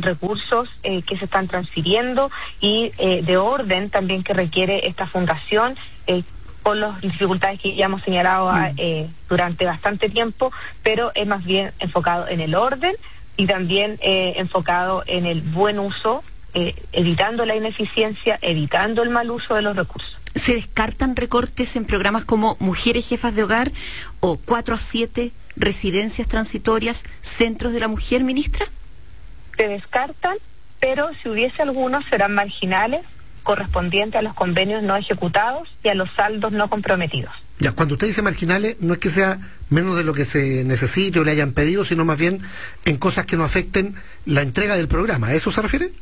recursos que se están transfiriendo y de orden también que requiere esta fundación, por las dificultades que ya hemos señalado durante bastante tiempo, pero es más bien enfocado en el orden y también enfocado en el buen uso, evitando la ineficiencia, evitando el mal uso de los recursos. ¿Se descartan recortes en programas como Mujeres Jefas de Hogar o 4-7, residencias transitorias, centros de la mujer, ministra? Se descartan, pero si hubiese algunos serán marginales, correspondientes a los convenios no ejecutados y a los saldos no comprometidos. Ya, cuando usted dice marginales, no es que sea menos de lo que se necesite o le hayan pedido, sino más bien en cosas que no afecten la entrega del programa. ¿A eso se refiere?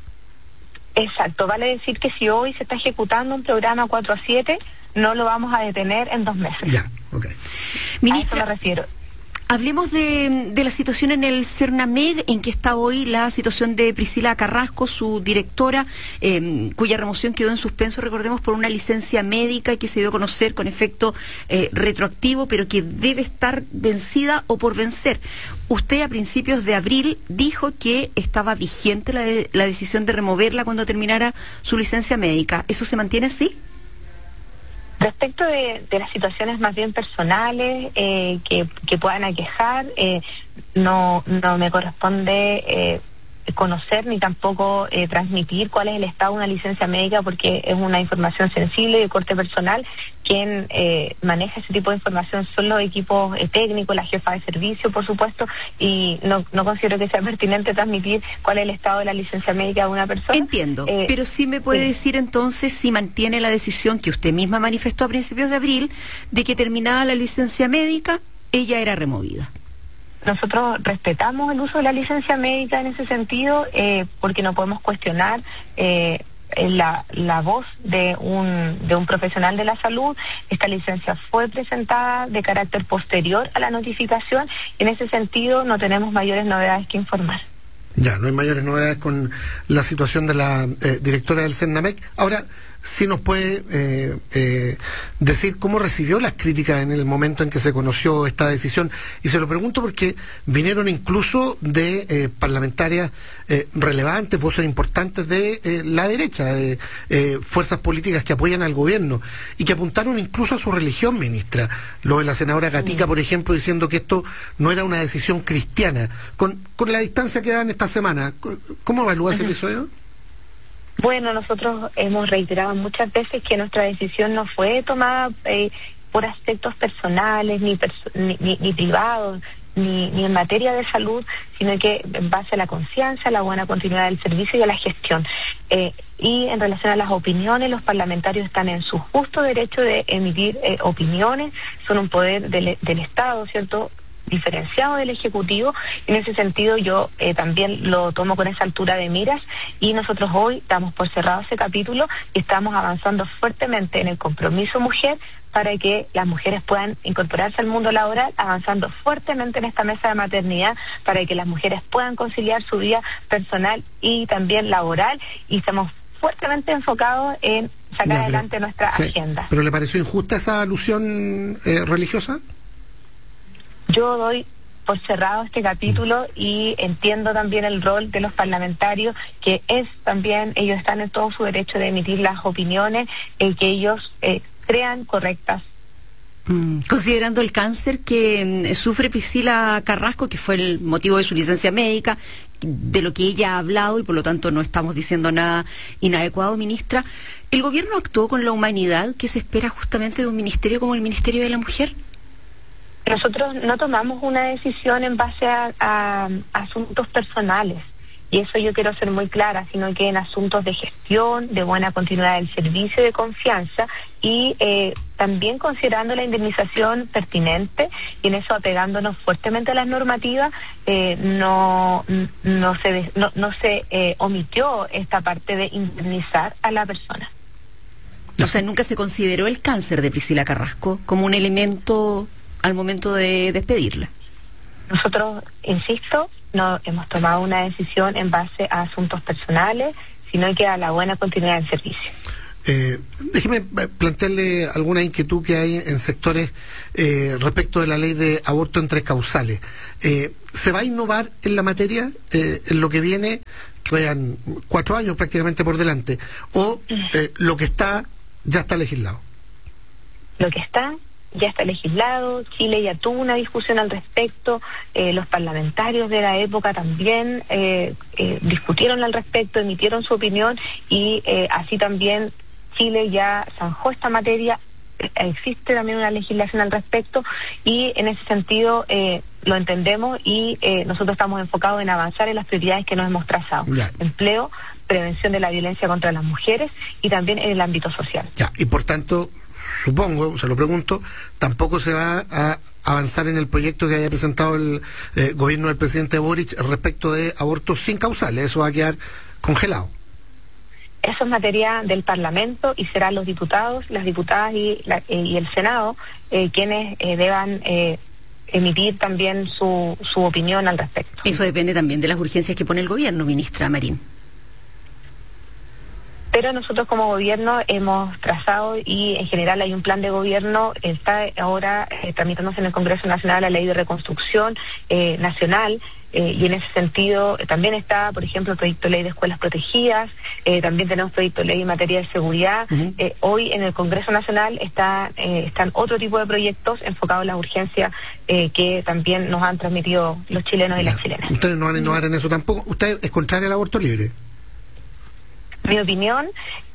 Exacto, vale decir que si hoy se está ejecutando un programa 4-7, no lo vamos a detener en 2 meses. Ya, ok. Ministra, a eso me refiero. Hablemos de la situación en el CERNAMEG, en que está hoy la situación de Priscila Carrasco, su directora, cuya remoción quedó en suspenso, recordemos, por una licencia médica que se dio a conocer con efecto retroactivo, pero que debe estar vencida o por vencer. Usted a principios de abril dijo que estaba vigente la decisión de removerla cuando terminara su licencia médica. ¿Eso se mantiene así? Respecto de las situaciones más bien personales que puedan aquejar, no me corresponde conocer ni tampoco transmitir cuál es el estado de una licencia médica, porque es una información sensible de corte personal. Quien maneja ese tipo de información son los equipos técnicos, la jefa de servicio, por supuesto, y no considero que sea pertinente transmitir cuál es el estado de la licencia médica de una persona. Entiendo, pero sí me puede decir entonces si mantiene la decisión que usted misma manifestó a principios de abril de que terminada la licencia médica, ella era removida. Nosotros respetamos el uso de la licencia médica en ese sentido, porque no podemos cuestionar la voz de un profesional de la salud. Esta licencia fue presentada de carácter posterior a la notificación y en ese sentido no tenemos mayores novedades que informar. Ya, no hay mayores novedades con la situación de la directora del CERNAMEG. Ahora, sí nos puede decir cómo recibió las críticas en el momento en que se conoció esta decisión. Y se lo pregunto porque vinieron incluso de parlamentarias relevantes, voces importantes de la derecha, de fuerzas políticas que apoyan al gobierno y que apuntaron incluso a su religión, ministra. Lo de la senadora Gatica, por ejemplo, diciendo que esto no era una decisión cristiana. Con la distancia que dan esta semana, ¿cómo evalúa ese episodio? Bueno, nosotros hemos reiterado muchas veces que nuestra decisión no fue tomada por aspectos personales, ni privados, ni en materia de salud, sino que en base a la confianza, a la buena continuidad del servicio y a la gestión. Y en relación a las opiniones, los parlamentarios están en su justo derecho de emitir opiniones, son un poder del Estado, ¿cierto?, diferenciado del Ejecutivo. En ese sentido yo también lo tomo con esa altura de miras y nosotros hoy damos por cerrado ese capítulo y estamos avanzando fuertemente en el compromiso mujer para que las mujeres puedan incorporarse al mundo laboral, avanzando fuertemente en esta mesa de maternidad para que las mujeres puedan conciliar su vida personal y también laboral, y estamos fuertemente enfocados en sacar adelante nuestra agenda. ¿Pero le pareció injusta esa alusión religiosa? Yo doy por cerrado este capítulo y entiendo también el rol de los parlamentarios, que es también, ellos están en todo su derecho de emitir las opiniones que ellos crean correctas. Considerando el cáncer que sufre Priscila Carrasco, que fue el motivo de su licencia médica, de lo que ella ha hablado y por lo tanto no estamos diciendo nada inadecuado, ministra, ¿el gobierno actuó con la humanidad que se espera justamente de un ministerio como el Ministerio de la Mujer? Nosotros no tomamos una decisión en base a asuntos personales, y eso yo quiero ser muy clara, sino que en asuntos de gestión, de buena continuidad del servicio, de confianza, y también considerando la indemnización pertinente, y en eso apegándonos fuertemente a las normativas, no se omitió esta parte de indemnizar a la persona. O sea, nunca se consideró el cáncer de Priscila Carrasco como un elemento al momento de despedirla. Nosotros, insisto, no hemos tomado una decisión en base a asuntos personales, sino que a la buena continuidad del servicio. Déjeme plantearle alguna inquietud que hay en sectores respecto de la ley de aborto entre causales. ¿Se va a innovar en la materia en lo que viene quedan 4 años prácticamente por delante, o lo que está ya está legislado. Lo que está ya está legislado. Chile ya tuvo una discusión al respecto, los parlamentarios de la época también discutieron al respecto, emitieron su opinión y así también Chile ya zanjó esta materia. Existe también una legislación al respecto y en ese sentido lo entendemos y nosotros estamos enfocados en avanzar en las prioridades que nos hemos trazado. Ya. Empleo, prevención de la violencia contra las mujeres y también en el ámbito social. Ya, y por tanto, supongo, se lo pregunto, tampoco se va a avanzar en el proyecto que haya presentado el gobierno del presidente Boric respecto de abortos sin causales. Eso va a quedar congelado. Eso es materia del Parlamento y serán los diputados, las diputadas y el Senado quienes deban emitir también su opinión al respecto. Eso depende también de las urgencias que pone el gobierno, ministra Marín. Pero nosotros como gobierno hemos trazado y en general hay un plan de gobierno, está ahora tramitándose en el Congreso Nacional la Ley de Reconstrucción Nacional, y en ese sentido también está, por ejemplo, el proyecto de ley de escuelas protegidas, también tenemos proyecto de ley en materia de seguridad. Hoy en el Congreso Nacional están otro tipo de proyectos enfocados en la urgencia que también nos han transmitido los chilenos y las chilenas. Ustedes no van a innovar en eso tampoco. ¿Usted es contrario al aborto libre? Mi opinión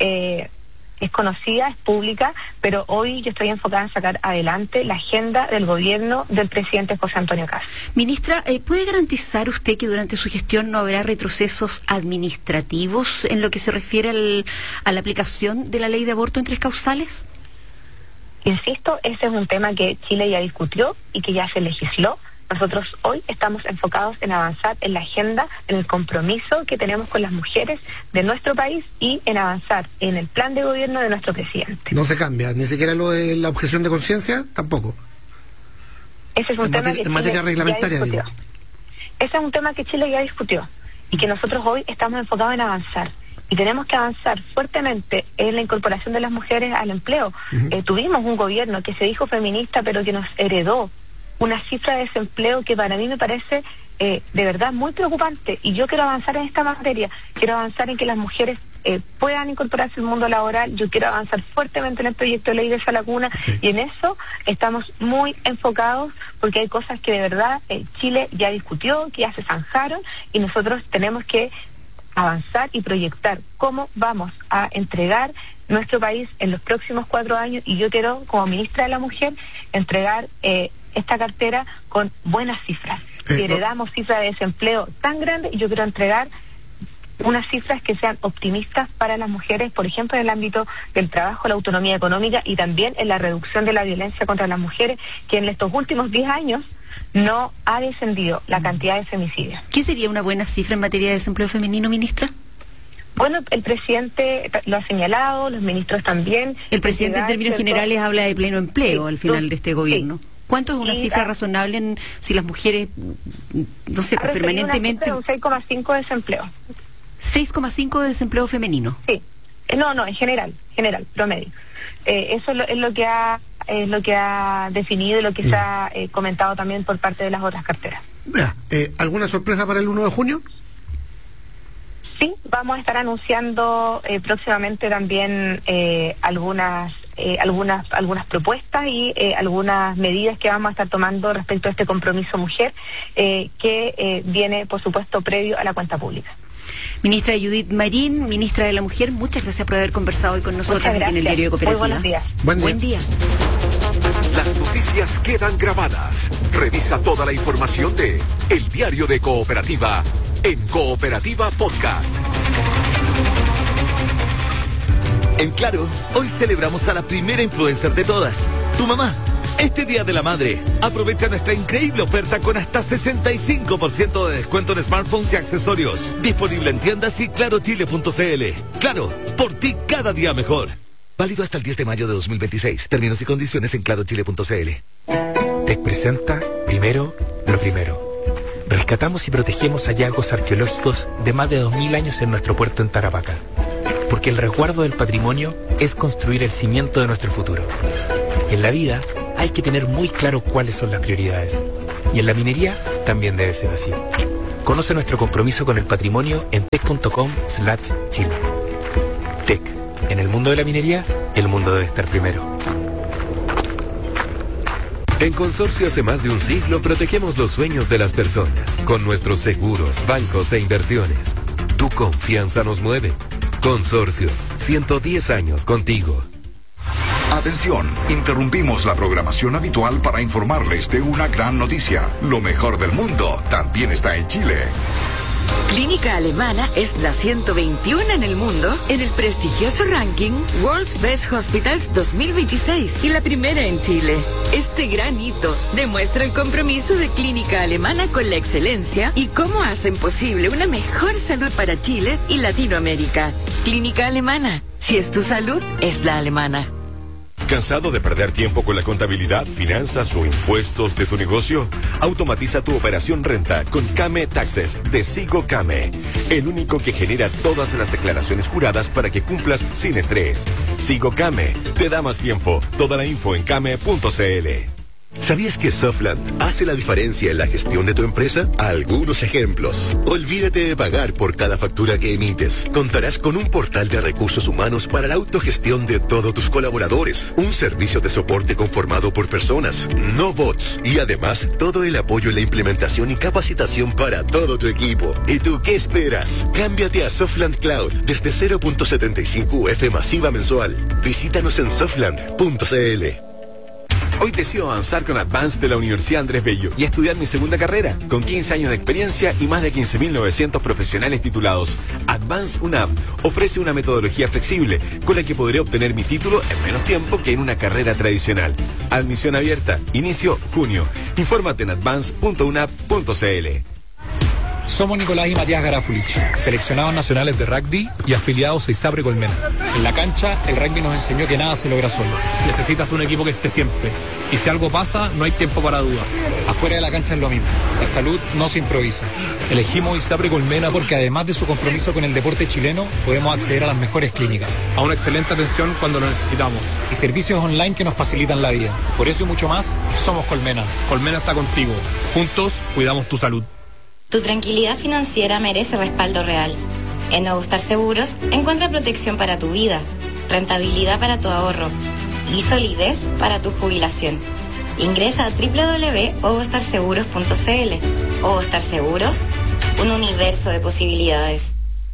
es conocida, es pública, pero hoy yo estoy enfocada en sacar adelante la agenda del gobierno del presidente José Antonio Kast. Ministra, ¿puede garantizar usted que durante su gestión no habrá retrocesos administrativos en lo que se refiere a la aplicación de la ley de aborto en 3 causales? Insisto, ese es un tema que Chile ya discutió y que ya se legisló. Nosotros hoy estamos enfocados en avanzar en la agenda, en el compromiso que tenemos con las mujeres de nuestro país y en avanzar en el plan de gobierno de nuestro presidente. No se cambia, ni siquiera lo de la objeción de conciencia, tampoco. Ese es un tema que en materia reglamentaria, digo. Ese es un tema que Chile ya discutió y que nosotros hoy estamos enfocados en avanzar. Y tenemos que avanzar fuertemente en la incorporación de las mujeres al empleo. Tuvimos un gobierno que se dijo feminista, pero que nos heredó una cifra de desempleo que para mí me parece de verdad muy preocupante, y yo quiero avanzar en esta materia, quiero avanzar en que las mujeres puedan incorporarse al mundo laboral, yo quiero avanzar fuertemente en el proyecto de ley de esa laguna, y en eso estamos muy enfocados porque hay cosas que de verdad Chile ya discutió, que ya se zanjaron, y nosotros tenemos que avanzar y proyectar cómo vamos a entregar nuestro país en los próximos 4 años, y yo quiero, como ministra de la Mujer, entregar esta cartera con buenas cifras. Si heredamos cifras de desempleo tan grandes, yo quiero entregar unas cifras que sean optimistas para las mujeres, por ejemplo, en el ámbito del trabajo, la autonomía económica y también en la reducción de la violencia contra las mujeres, que en estos últimos 10 años no ha descendido la cantidad de femicidios. ¿Qué sería una buena cifra en materia de desempleo femenino, ministra? Bueno, el presidente lo ha señalado, los ministros también. El presidente en términos generales habla de pleno empleo al final de este gobierno. Sí. ¿Cuánto es una cifra razonable si las mujeres, no sé, permanentemente... Un 6,5 de desempleo. 6,5 de desempleo femenino. Sí. No, en general, promedio. Eso es lo que ha definido y lo que se ha comentado también por parte de las otras carteras. ¿Alguna sorpresa para el 1 de junio? Sí, vamos a estar anunciando próximamente también algunas propuestas y algunas medidas que vamos a estar tomando respecto a este compromiso mujer que viene, por supuesto, previo a la cuenta pública. Ministra Judith Marín, ministra de la Mujer, muchas gracias por haber conversado hoy con nosotros aquí en el Diario de Cooperativa. Muy buenos días. Buen día. Las noticias quedan grabadas. Revisa toda la información de El Diario de Cooperativa en Cooperativa Podcast. En Claro, hoy celebramos a la primera influencer de todas, tu mamá. Este Día de la Madre, aprovecha nuestra increíble oferta con hasta 65% de descuento en smartphones y accesorios. Disponible en tiendas y clarochile.cl. Claro, por ti cada día mejor. Válido hasta el 10 de mayo de 2026. Términos y condiciones en clarochile.cl. TEC presenta Primero, lo primero. Rescatamos y protegemos hallazgos arqueológicos de más de 2000 años en nuestro puerto en Tarapacá. Porque el resguardo del patrimonio es construir el cimiento de nuestro futuro. En la vida hay que tener muy claro cuáles son las prioridades. Y en la minería también debe ser así. Conoce nuestro compromiso con el patrimonio en TEC. tec.com/Chile. TEC. En el mundo de la minería, el mundo debe estar primero. En Consorcio hace más de un siglo protegemos los sueños de las personas con nuestros seguros, bancos e inversiones. Tu confianza nos mueve. Consorcio, 110 años contigo. Atención, interrumpimos la programación habitual para informarles de una gran noticia. Lo mejor del mundo también está en Chile. Clínica Alemana es la 121 en el mundo en el prestigioso ranking World's Best Hospitals 2026 y la primera en Chile. Este gran hito demuestra el compromiso de Clínica Alemana con la excelencia y cómo hacen posible una mejor salud para Chile y Latinoamérica. Clínica Alemana, si es tu salud, es la alemana. ¿Cansado de perder tiempo con la contabilidad, finanzas o impuestos de tu negocio? Automatiza tu operación renta con Came Taxes de Sigo Came, el único que genera todas las declaraciones juradas para que cumplas sin estrés. Sigo Came te da más tiempo. Toda la info en came.cl. ¿Sabías que Softland hace la diferencia en la gestión de tu empresa? Algunos ejemplos. Olvídate de pagar por cada factura que emites. Contarás con un portal de recursos humanos para la autogestión de todos tus colaboradores. Un servicio de soporte conformado por personas, no bots. Y además, todo el apoyo en la implementación y capacitación para todo tu equipo. ¿Y tú qué esperas? Cámbiate a Softland Cloud desde 0.75 UF masiva mensual. Visítanos en softland.cl. Hoy decido avanzar con Advance de la Universidad Andrés Bello y estudiar mi segunda carrera, con 15 años de experiencia y más de 15.900 profesionales titulados. Advance UNAV ofrece una metodología flexible con la que podré obtener mi título en menos tiempo que en una carrera tradicional. Admisión abierta, inicio junio. Infórmate en advance.unap.cl. Somos Nicolás y Matías Garafulich, seleccionados nacionales de rugby y afiliados a ISAPRE Colmena. En la cancha, el rugby nos enseñó que nada se logra solo. Necesitas un equipo que esté siempre. Y si algo pasa, no hay tiempo para dudas. Afuera de la cancha es lo mismo. La salud no se improvisa. Elegimos ISAPRE Colmena porque además de su compromiso con el deporte chileno, podemos acceder a las mejores clínicas, a una excelente atención cuando lo necesitamos y servicios online que nos facilitan la vida. Por eso y mucho más, somos Colmena. Colmena está contigo. Juntos, cuidamos tu salud. Tu tranquilidad financiera merece respaldo real. En Nuevo Star Seguros encuentra protección para tu vida, rentabilidad para tu ahorro y solidez para tu jubilación. Ingresa a www.ovostarseguros.cl. Ovo Star Seguros, un universo de posibilidades.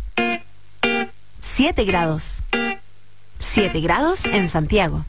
7 grados. 7 grados en Santiago.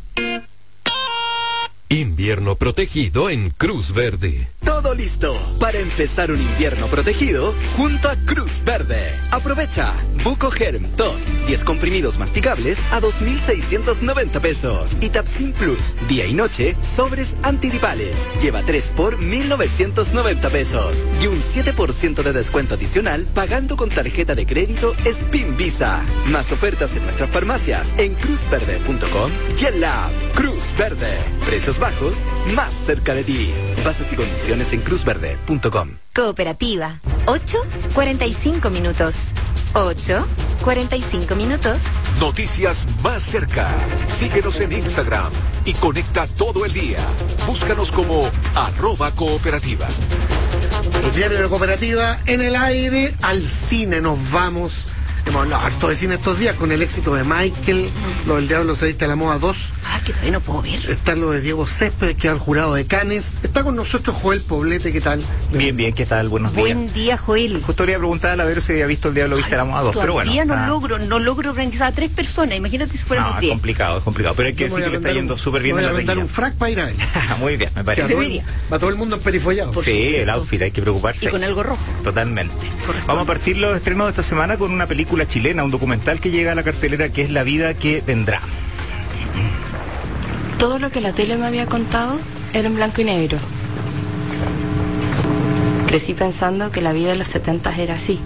Invierno protegido en Cruz Verde. Todo listo para empezar un invierno protegido junto a Cruz Verde. Aprovecha Buco Germ 2, 10 comprimidos masticables a 2.690 pesos. Y Tapsin Plus, día y noche, sobres antigripales. Lleva 3 por 1.990 pesos. Y un 7% de descuento adicional pagando con tarjeta de crédito Spin Visa. Más ofertas en nuestras farmacias en cruzverde.com y en la app Cruz Verde. Precios bajos, más cerca de ti. Bases y condiciones en cruzverde.com. Cooperativa. 8:45 minutos. 8:45 minutos. Noticias más cerca. Síguenos en Instagram y conecta todo el día. Búscanos como @cooperativa. El diario de Cooperativa en el aire. Al cine nos vamos. Hemos hablado harto de cine estos días con el éxito de Michael, lo del Diablo se viste a la moda 2. Ah, que todavía no puedo ver. Está lo de Diego Céspedes, que es el jurado de Cannes. Está con nosotros Joel Poblete, ¿qué tal? Bien, ¿qué tal? Buenos días. Buen día, Joel. Justo quería preguntar a ver si había visto el Diablo viste a la moda 2, pero bueno. No logro organizar a 3 personas, imagínate si fuéramos 10. Es complicado, pero hay que decir que le está yendo súper bien en la taquilla. Voy a un frac para ir a él. Muy bien, me parece. Va todo el mundo emperifollado. Sí, el outfit, hay que preocuparse. Y con algo rojo. Totalmente. Vamos a partir los estrenos de esta semana con una película chilena, un documental que llega a la cartelera, que es La vida que vendrá. Todo lo que la tele me había contado era en blanco y negro. Crecí pensando que la vida de los 70 era así.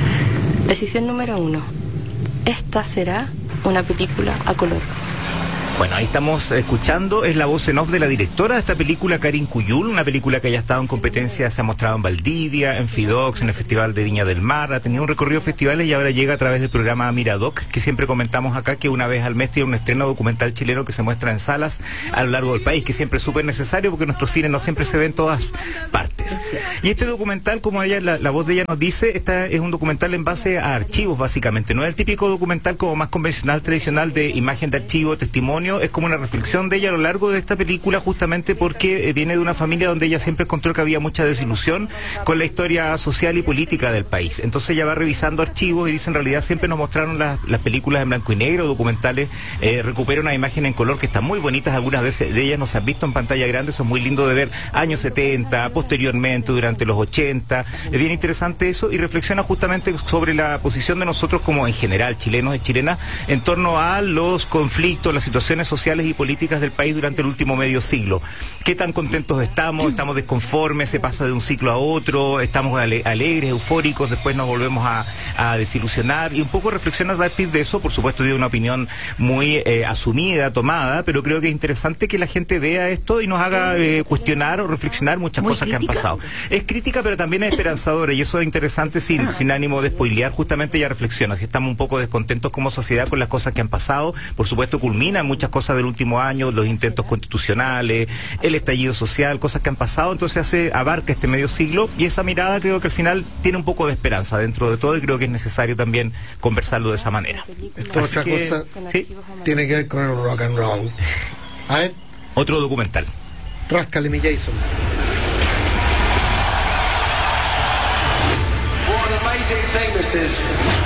Decisión número 1. Esta será una película a color. Bueno, ahí estamos escuchando, es la voz en off de la directora de esta película, Karin Cuyul, una película que ya ha estado en competencia, se ha mostrado en Valdivia, en Fidox, en el Festival de Viña del Mar, ha tenido un recorrido de festivales y ahora llega a través del programa Miradoc, que siempre comentamos acá que una vez al mes tiene un estreno documental chileno que se muestra en salas a lo largo del país, que siempre es súper necesario porque nuestro cine no siempre se ve en todas partes. Y este documental, como ella, la voz de ella nos dice, es un documental en base a archivos básicamente, no es el típico documental como más convencional, tradicional de imagen de archivo, testimonio, es como una reflexión de ella a lo largo de esta película justamente porque viene de una familia donde ella siempre encontró que había mucha desilusión con la historia social y política del país. Entonces ella va revisando archivos y dice en realidad siempre nos mostraron las películas en blanco y negro, documentales, recupera una imagen en color que están muy bonitas, algunas de ellas no se han visto en pantalla grande, son muy lindos de ver, años 70, posteriormente, durante los 80, es bien interesante eso y reflexiona justamente sobre la posición de nosotros como en general, chilenos y chilenas, en torno a los conflictos, las situaciones sociales y políticas del país durante el último medio siglo. ¿Qué tan contentos estamos? ¿Estamos desconformes? ¿Se pasa de un ciclo a otro? ¿Estamos alegres, eufóricos? Después nos volvemos a desilusionar y un poco reflexionar a partir de eso. Por supuesto, dio una opinión muy asumida, tomada, pero creo que es interesante que la gente vea esto y nos haga cuestionar o reflexionar muchas muy cosas crítica. Que han pasado. Es crítica, pero también es esperanzadora y eso es interesante sin ánimo de spoilear. Justamente ella reflexiona. Si estamos un poco descontentos como sociedad con las cosas que han pasado, por supuesto culminan muchas cosas del último año, los intentos constitucionales, el estallido social, cosas que han pasado, entonces abarca este medio siglo y esa mirada creo que al final tiene un poco de esperanza dentro de todo y creo que es necesario también conversarlo de esa manera. Esta otra cosa ¿sí? Tiene que ver con el rock and roll. A ver. Otro documental. Ráscale mi Jason. What an amazing thing this is.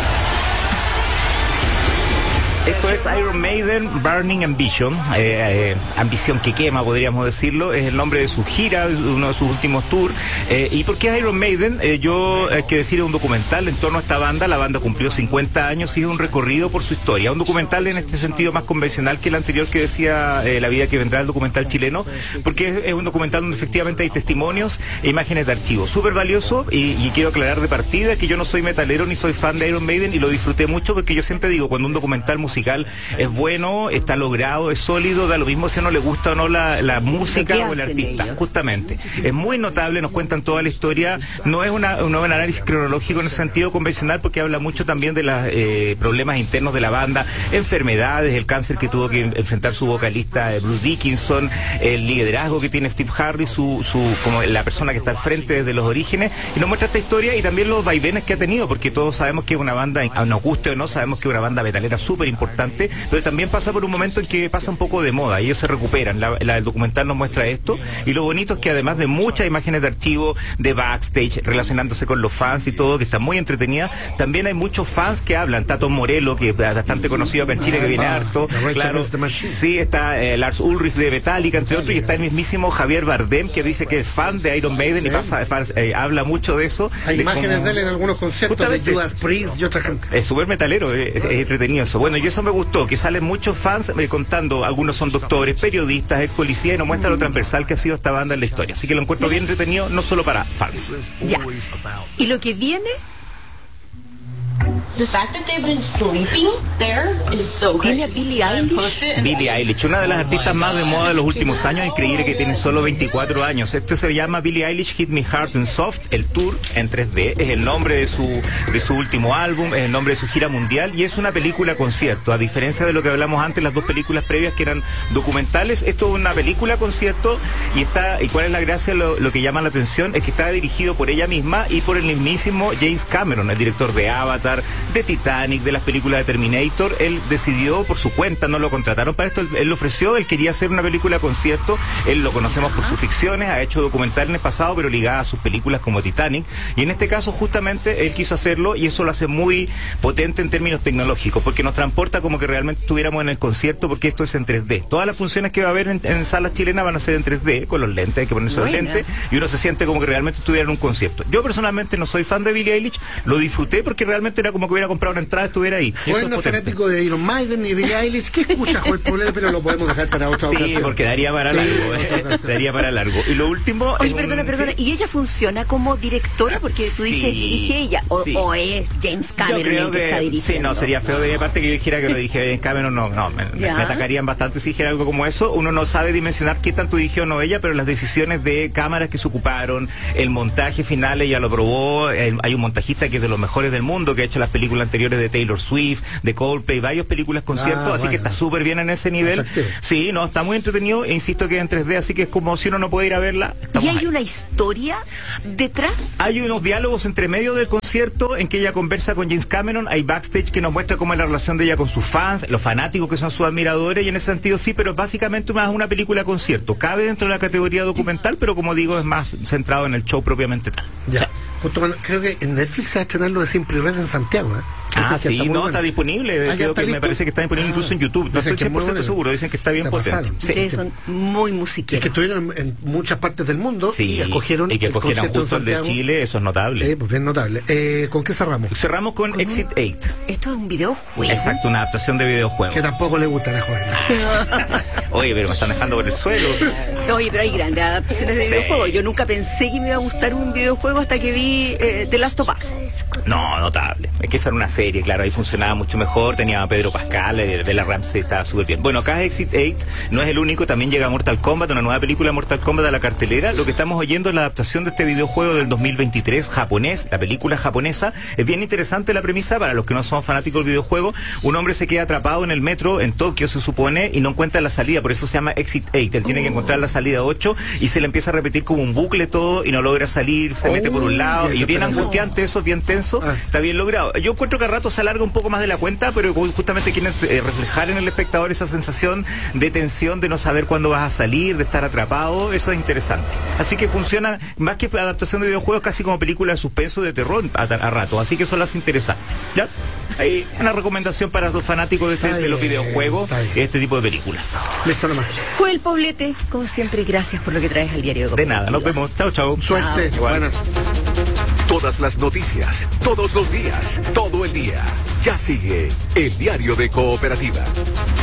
Esto es Iron Maiden, Burning Ambition, ambición que quema, podríamos decirlo, es el nombre de su gira, uno de sus últimos tours. ¿Y por qué Iron Maiden? Hay que decir, es un documental en torno a esta banda, la banda cumplió 50 años y es un recorrido por su historia, un documental en este sentido más convencional que el anterior que decía La vida que vendrá, el documental chileno, porque es un documental donde efectivamente hay testimonios e imágenes de archivo, súper valioso y quiero aclarar de partida que yo no soy metalero ni soy fan de Iron Maiden y lo disfruté mucho porque yo siempre digo, cuando un documental musical es bueno, está logrado, es sólido, da lo mismo si a uno le gusta o no la música o el artista, justamente. Es muy notable, nos cuentan toda la historia, no es un análisis cronológico en el sentido convencional porque habla mucho también de los problemas internos de la banda, enfermedades, el cáncer que tuvo que enfrentar su vocalista Bruce Dickinson, el liderazgo que tiene Steve Harris, como la persona que está al frente desde los orígenes, y nos muestra esta historia y también los vaivenes que ha tenido, porque todos sabemos que es una banda, nos guste o no, sabemos que es una banda metalera súper importante, pero también pasa por un momento en que pasa un poco de moda y ellos se recuperan. El documental nos muestra esto y lo bonito es que además de muchas imágenes de archivo, de backstage, relacionándose con los fans y todo, que está muy entretenida, también hay muchos fans que hablan. Tato Morello, que es bastante conocido acá en Chile, que viene harto, claro, sí, está Lars Ulrich de Metallica, entre otros, y está el mismísimo Javier Bardem, que dice que es fan de Iron Maiden y habla mucho de eso. Hay imágenes de él en algunos conciertos de Judas Priest y otra gente. Es súper metalero, es entretenido eso. Bueno, y eso me gustó, que salen muchos fans contando, algunos son doctores, periodistas, ex policía, y nos muestra lo transversal que ha sido esta banda en la historia. Así que lo encuentro bien entretenido, no solo para fans. Ya. ¿Y lo que viene? The fact that they've been sleeping there is so great. ¿Tiene Billie Eilish? Billie Eilish, una de las artistas más de moda de los últimos años, increíble que tiene solo 24 años. Este se llama Billie Eilish Hit Me Hard and Soft, el tour en 3D, es el nombre de su último álbum, es el nombre de su gira mundial y es una película concierto, a diferencia de lo que hablamos antes, las dos películas previas que eran documentales, esto es una película concierto y cuál es la gracia, lo que llama la atención es que está dirigido por ella misma y por el mismísimo James Cameron, el director de Avatar, de Titanic, de las películas de Terminator. Él decidió por su cuenta, no lo contrataron para esto, él lo ofreció, él quería hacer una película concierto, él lo conocemos por sus ficciones, ha hecho documentales en el pasado, pero ligada a sus películas como Titanic, y en este caso justamente él quiso hacerlo y eso lo hace muy potente en términos tecnológicos, porque nos transporta como que realmente estuviéramos en el concierto, porque esto es en 3D. Todas las funciones que va a haber en salas chilenas van a ser en 3D, con los lentes, hay que ponerse los lentes, y uno se siente como que realmente estuviera en un concierto. Yo personalmente no soy fan de Billie Eilish, lo disfruté porque realmente era como que hubiera comprado una entrada estuviera ahí. Bueno, no es fanático de Iron Maiden ni Billie Eilish. ¿Qué escuchas, Joel Poblete? Pero lo podemos dejar para otra ocasión. Sí, porque daría para largo. Daría para largo. Y lo último... Oye, perdona. ¿Y ella funciona como directora? Porque tú dices, dirige ella. O es James Cameron el que está dirigiendo. Sí, no, sería feo de mi parte que yo dijera que lo dirige James Cameron. No, me atacarían bastante si dijera algo como eso. Uno no sabe dimensionar qué tanto dirigió o no ella, pero las decisiones de cámaras que se ocuparon, el montaje final, ella lo probó. Hay un montajista que es de los mejores del mundo, que ha hecho las películas anteriores de Taylor Swift, de Coldplay, varias películas conciertos, así que está súper bien en ese nivel. Sí, no, está muy entretenido, e insisto que en 3D, así que es como si uno no puede ir a verla. ¿Y hay una historia detrás? Hay unos diálogos entre medio del concierto en que ella conversa con James Cameron, hay backstage que nos muestra cómo es la relación de ella con sus fans, los fanáticos que son sus admiradores, y en ese sentido sí, pero básicamente más una película concierto. Cabe dentro de la categoría documental, pero como digo, es más centrado en el show propiamente tal. Ya. Creo que en Netflix se va a estrenar lo de Simple Red en Santiago, ¿eh? Sí, está disponible. Creo que me parece que está disponible incluso en YouTube. No estoy 100% seguro, dicen que está bien potente. Ustedes son muy musiqueros. Es que estuvieron en muchas partes del mundo y escogieron justo el de Chile, eso es notable. Sí, pues bien notable. ¿Con qué cerramos? Cerramos con Exit 8. Esto es un videojuego. Exacto, una adaptación de videojuego. Que tampoco le gustan a Joder. Oye, pero me están dejando por el suelo. Oye, pero hay grandes adaptaciones de videojuegos. Yo nunca pensé que me iba a gustar un videojuego hasta que vi The Last of Us. No, notable. Es que esa era una serie, claro, ahí funcionaba mucho mejor, tenía a Pedro Pascal, Bella Ramsey, estaba súper bien. Bueno, acá Exit 8 no es el único, también llega Mortal Kombat, una nueva película de Mortal Kombat a la cartelera. Lo que estamos oyendo es la adaptación de este videojuego del 2023 japonés, la película japonesa. Es bien interesante la premisa para los que no son fanáticos del videojuego. Un hombre se queda atrapado en el metro en Tokio, se supone, y no encuentra la salida, por eso se llama Exit 8. Él tiene que encontrar la salida 8 y se le empieza a repetir como un bucle todo y no logra salir, se mete por un lado y bien angustiante eso, bien tenso. Está bien logrado. Yo encuentro que a rato se alarga un poco más de la cuenta, pero justamente quieren reflejar en el espectador esa sensación de tensión, de no saber cuándo vas a salir, de estar atrapado. Eso es interesante. Así que funciona más que adaptación de videojuegos, casi como película de suspenso, de terror a rato. Así que eso las interesa. ¿Ya? Hay una recomendación para los fanáticos de los videojuegos, este tipo de películas. Listo nomás. Joel Poblete, como siempre, gracias por lo que traes al diario de nada, nos vemos. Chao, chao. Suerte. Buenas. Todas las noticias, todos los días, todo el día. Ya sigue el diario de Cooperativa.